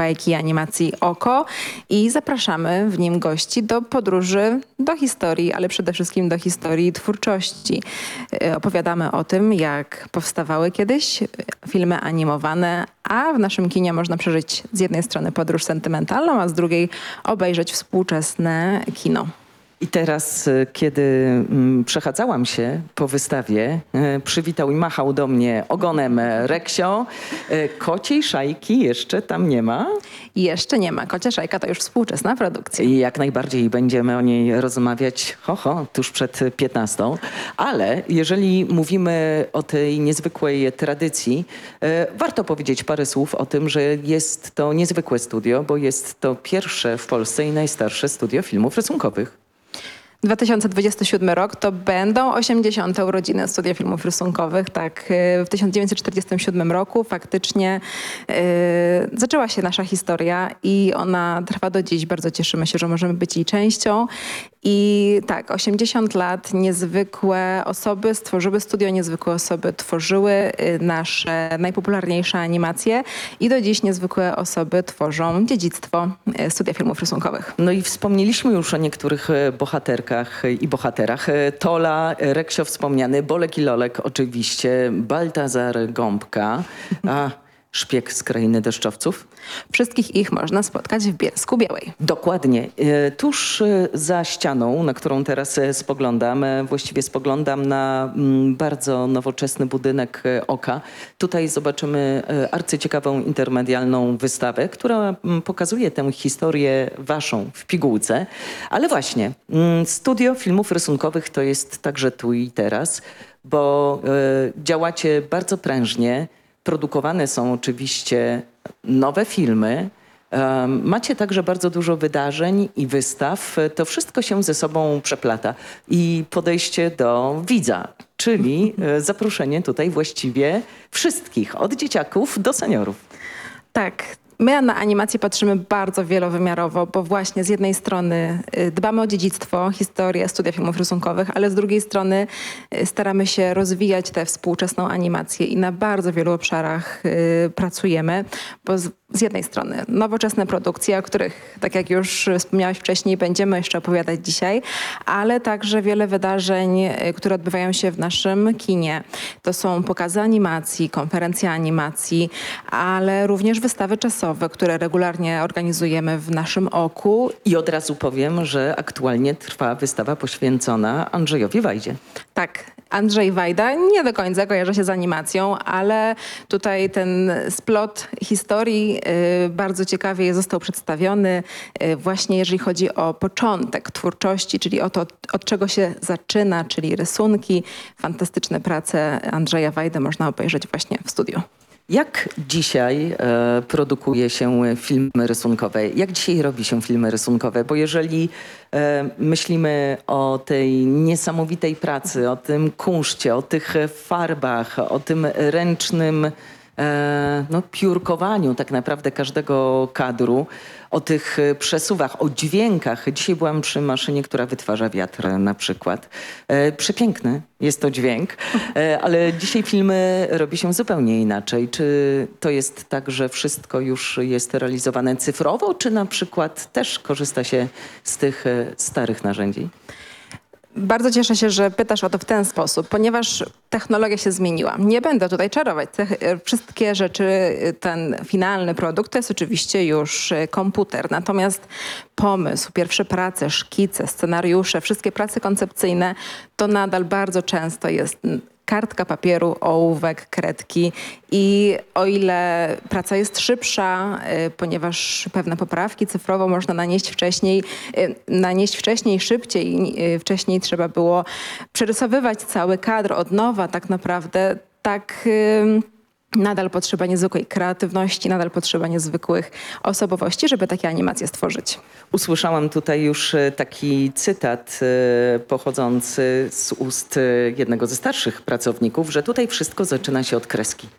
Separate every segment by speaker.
Speaker 1: bajki animacji Oko i zapraszamy w nim gości do podróży do historii, ale przede wszystkim do historii twórczości. Opowiadamy o tym, jak powstawały kiedyś filmy animowane, a w naszym kinie można przeżyć z jednej strony podróż sentymentalną, a z drugiej obejrzeć współczesne kino.
Speaker 2: I teraz, kiedy przechadzałam się po wystawie, przywitał i machał do mnie ogonem Reksio. Kociej Szajki jeszcze tam nie ma?
Speaker 1: Jeszcze nie ma. Kocia Szajka to już współczesna produkcja.
Speaker 2: I jak najbardziej będziemy o niej rozmawiać tuż przed 15. Ale jeżeli mówimy o tej niezwykłej tradycji, warto powiedzieć parę słów o tym, że jest to niezwykłe studio, bo jest to pierwsze w Polsce i najstarsze studio filmów rysunkowych.
Speaker 1: 2027 rok to będą 80. urodziny Studia Filmów Rysunkowych. Tak, w 1947 roku faktycznie zaczęła się nasza historia i ona trwa do dziś. Bardzo cieszymy się, że możemy być jej częścią. I tak, 80 lat, niezwykłe osoby stworzyły studio, niezwykłe osoby tworzyły nasze najpopularniejsze animacje i do dziś niezwykłe osoby tworzą dziedzictwo Studia Filmów Rysunkowych.
Speaker 2: No i wspomnieliśmy już o niektórych bohaterkach i bohaterach. Tola, Reksio wspomniany, Bolek i Lolek oczywiście, Baltazar Gąbka, a Szpieg z Krainy Deszczowców.
Speaker 1: Wszystkich ich można spotkać w Bielsku-Białej.
Speaker 2: Dokładnie. Tuż za ścianą, na którą teraz spoglądam, właściwie spoglądam na bardzo nowoczesny budynek Oka. Tutaj zobaczymy arcyciekawą intermedialną wystawę, która pokazuje tę historię waszą w pigułce. Ale właśnie, Studio Filmów Rysunkowych to jest także tu i teraz, bo działacie bardzo prężnie. Produkowane są oczywiście nowe filmy. Macie także bardzo dużo wydarzeń i wystaw. To wszystko się ze sobą przeplata. I podejście do widza, czyli zaproszenie tutaj właściwie wszystkich, od dzieciaków do seniorów.
Speaker 1: Tak. My na animację patrzymy bardzo wielowymiarowo, bo właśnie z jednej strony dbamy o dziedzictwo, historię Studia Filmów Rysunkowych, ale z drugiej strony staramy się rozwijać tę współczesną animację i na bardzo wielu obszarach pracujemy, bo z jednej strony nowoczesne produkcje, o których, tak jak już wspomniałaś wcześniej, będziemy jeszcze opowiadać dzisiaj, ale także wiele wydarzeń, które odbywają się w naszym kinie. To są pokazy animacji, konferencje animacji, ale również wystawy czasowe, które regularnie organizujemy w naszym Oku.
Speaker 2: I od razu powiem, że aktualnie trwa wystawa poświęcona Andrzejowi Wajdzie.
Speaker 1: Tak, Andrzej Wajda nie do końca kojarzy się z animacją, ale tutaj ten splot historii bardzo ciekawie został przedstawiony właśnie jeżeli chodzi o początek twórczości, czyli o to, od czego się zaczyna, czyli rysunki. Fantastyczne prace Andrzeja Wajdy można obejrzeć właśnie w studiu.
Speaker 2: Jak dzisiaj produkuje się filmy rysunkowe? Jak dzisiaj robi się filmy rysunkowe? Bo jeżeli myślimy o tej niesamowitej pracy, o tym kunszcie, o tych farbach, o tym ręcznym piórkowaniu tak naprawdę każdego kadru, o tych przesuwach, o dźwiękach. Dzisiaj byłam przy maszynie, która wytwarza wiatr na przykład. Przepiękny jest to dźwięk, ale dzisiaj filmy robi się zupełnie inaczej. Czy to jest tak, że wszystko już jest realizowane cyfrowo, czy na przykład też korzysta się z tych starych narzędzi?
Speaker 1: Bardzo cieszę się, że pytasz o to w ten sposób, ponieważ technologia się zmieniła. Nie będę tutaj czarować. Wszystkie rzeczy, ten finalny produkt to jest oczywiście już komputer. Natomiast pomysł, pierwsze prace, szkice, scenariusze, wszystkie prace koncepcyjne to nadal bardzo często jest kartka papieru, ołówek, kredki i o ile praca jest szybsza, ponieważ pewne poprawki cyfrowo można nanieść wcześniej, szybciej. Wcześniej trzeba było przerysowywać cały kadr od nowa tak naprawdę. Tak nadal potrzeba niezwykłej kreatywności, nadal potrzeba niezwykłych osobowości, żeby takie animacje stworzyć.
Speaker 2: Usłyszałam tutaj już taki cytat pochodzący z ust jednego ze starszych pracowników, że tutaj wszystko zaczyna się od kreski.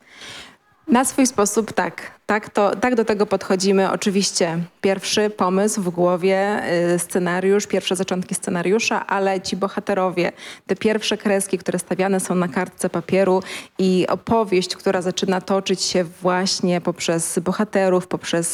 Speaker 1: Na swój sposób tak. Tak do tego podchodzimy. Oczywiście pierwszy pomysł w głowie, scenariusz, pierwsze zaczątki scenariusza, ale ci bohaterowie, te pierwsze kreski, które stawiane są na kartce papieru i opowieść, która zaczyna toczyć się właśnie poprzez bohaterów, poprzez